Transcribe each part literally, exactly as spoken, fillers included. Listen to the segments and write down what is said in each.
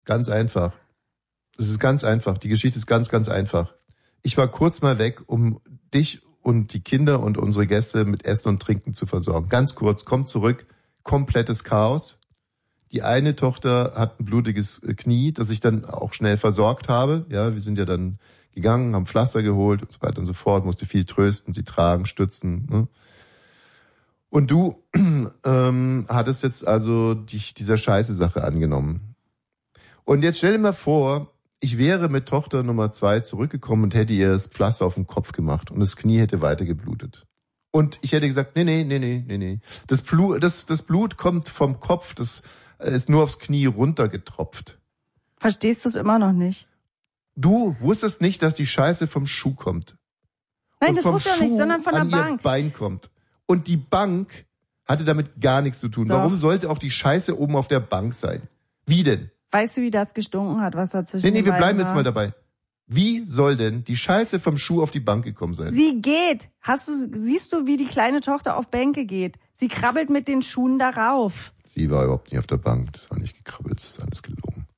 Ganz einfach. Es ist ganz einfach. Die Geschichte ist ganz, ganz einfach. Ich war kurz mal weg, um dich und die Kinder und unsere Gäste mit Essen und Trinken zu versorgen. Ganz kurz, komm zurück, komplettes Chaos. Die eine Tochter hat ein blutiges Knie, das ich dann auch schnell versorgt habe. Ja, wir sind ja dann gegangen, haben Pflaster geholt und so weiter und so fort, musste viel trösten, sie tragen, stützen. Ne? Und du ähm, hattest jetzt also dich dieser Scheiße-Sache angenommen. Und jetzt stell dir mal vor, ich wäre mit Tochter Nummer zwei zurückgekommen und hätte ihr das Pflaster auf den Kopf gemacht und das Knie hätte weiter geblutet. Und ich hätte gesagt, nee, nee, nee, nee, nee, nee. Das Blut, das, das Blut kommt vom Kopf, das ist nur aufs Knie runtergetropft. Verstehst du es immer noch nicht? Du wusstest nicht, dass die Scheiße vom Schuh kommt. Nein, und das vom wusste ich Schuh nicht, sondern von der an Bank. Ihr Bein kommt. Und die Bank hatte damit gar nichts zu tun. Doch. Warum sollte auch die Scheiße oben auf der Bank sein? Wie denn? Weißt du, wie das gestunken hat, was da zwischen Nee, nee, den wir beiden bleiben jetzt war? mal dabei. Wie soll denn die Scheiße vom Schuh auf die Bank gekommen sein? Sie geht. Hast du, siehst du, wie die kleine Tochter auf Bänke geht? Sie krabbelt mit den Schuhen darauf. Sie war überhaupt nicht auf der Bank. Das war nicht gekrabbelt, das ist alles gelogen.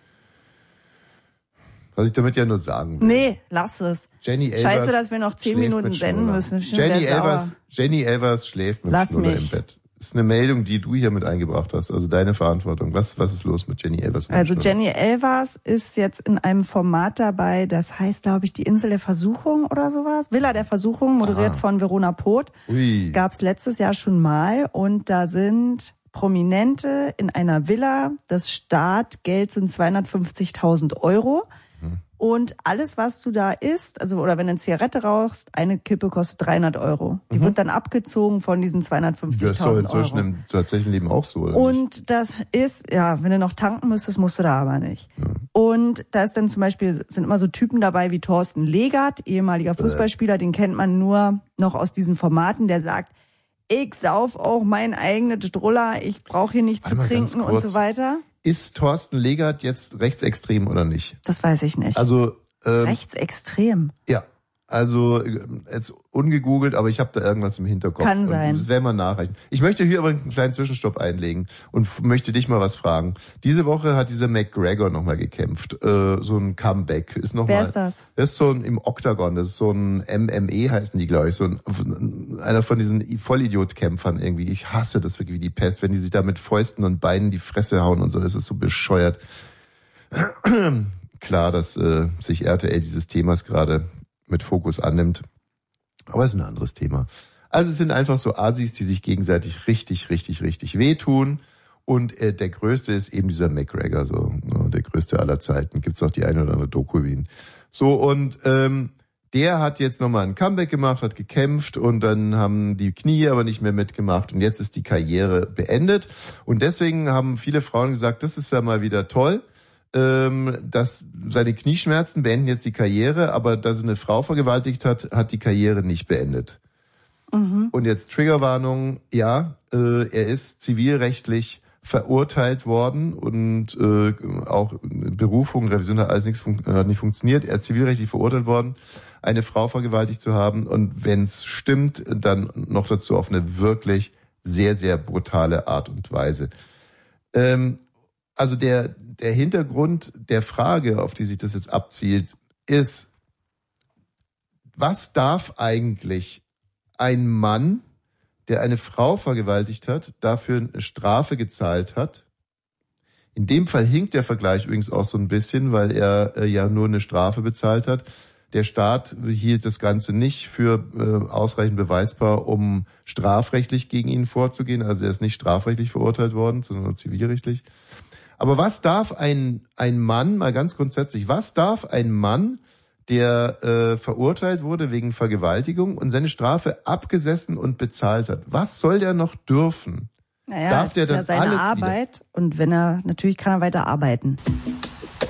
Was ich damit ja nur sagen will. Nee, lass es. Jenny Elvers Scheiße, dass wir noch zehn schläft Minuten mit senden Schnuller. müssen. Ich bin Jenny sehr Elvers, sauer. Jenny Elvers schläft mit Lass Schnuller mich. im Bett. Das ist eine Meldung, die du hier mit eingebracht hast. Also deine Verantwortung. Was, was ist los mit Jenny Elvers? Also Jenny Elvers ist jetzt in einem Format dabei, das heißt, glaube ich, die Insel der Versuchung oder sowas. Villa der Versuchung, moderiert Aha. von Verona Poth. Ui. Gab es letztes Jahr schon mal. Und da sind Prominente in einer Villa. Das Startgeld sind zweihundertfünfzigtausend Euro. Hm. Und alles, was du da isst, also oder wenn du eine Zigarette rauchst, eine Kippe kostet dreihundert Euro. Die Mhm. wird dann abgezogen von diesen Das soll zweihundertfünfzigtausend inzwischen Euro. im tatsächlichen Leben auch so, oder nicht? Und das ist, ja, wenn du noch tanken müsstest, musst du da aber nicht. Ja. Und da ist dann zum Beispiel, sind immer so Typen dabei wie Thorsten Legert, ehemaliger Fußballspieler, den kennt man nur noch aus diesen Formaten, der sagt, ich sauf auch mein eigenes Struller, ich brauche hier nichts Warte zu mal ganz trinken und kurz. so weiter. Ist Thorsten Legert jetzt rechtsextrem oder nicht? Das weiß ich nicht. Also ähm, Rechtsextrem. ja, also äh, jetzt ungegoogelt, aber ich habe da irgendwas im Hinterkopf. Kann Und sein. das werden wir nachreichen. Ich möchte hier übrigens einen kleinen Zwischenstopp einlegen und f- möchte dich mal was fragen. Diese Woche hat dieser McGregor nochmal gekämpft, äh, so ein Comeback. Ist noch Wer mal, ist das? Das ist so ein im Oktagon, das ist so ein M M E heißen die, glaube ich, so ein, einer von diesen Vollidiot-Kämpfern irgendwie. Ich hasse das wirklich wie die Pest, wenn die sich da mit Fäusten und Beinen die Fresse hauen und so, das ist so bescheuert. Klar, dass äh, sich R T L dieses Themas gerade mit Fokus annimmt, aber es ist ein anderes Thema. Also es sind einfach so Asis, die sich gegenseitig richtig, richtig, richtig wehtun. Und äh, der größte ist eben dieser McGregor, so ne, der größte aller Zeiten. Gibt's auch die eine oder andere Doku über ihn. So, und ähm, der hat jetzt nochmal ein Comeback gemacht, hat gekämpft und dann haben die Knie aber nicht mehr mitgemacht und jetzt ist die Karriere beendet. Und deswegen haben viele Frauen gesagt, das ist ja mal wieder toll, ähm, dass seine Knieschmerzen beenden jetzt die Karriere, aber dass er eine Frau vergewaltigt hat, hat die Karriere nicht beendet. Mhm. Und jetzt Triggerwarnung, ja, äh, er ist zivilrechtlich verurteilt worden und äh, auch Berufung, Revision hat alles nichts fun- hat nicht funktioniert. Er ist zivilrechtlich verurteilt worden, eine Frau vergewaltigt zu haben und wenn es stimmt, dann noch dazu auf eine wirklich sehr, sehr brutale Art und Weise. Ähm, also der, der Hintergrund der Frage, auf die sich das jetzt abzielt, ist, was darf eigentlich ein Mann, der eine Frau vergewaltigt hat, dafür eine Strafe gezahlt hat? In dem Fall hinkt der Vergleich übrigens auch so ein bisschen, weil er äh, ja nur eine Strafe bezahlt hat. Der Staat hielt das Ganze nicht für äh, ausreichend beweisbar, um strafrechtlich gegen ihn vorzugehen. Also er ist nicht strafrechtlich verurteilt worden, sondern nur zivilrechtlich. Aber was darf ein ein Mann, mal ganz grundsätzlich, was darf ein Mann, der äh, verurteilt wurde wegen Vergewaltigung und seine Strafe abgesessen und bezahlt hat, was soll der noch dürfen? Naja, Darf es der ist ja dann seine alles Arbeit und wenn er, natürlich kann er weiter arbeiten.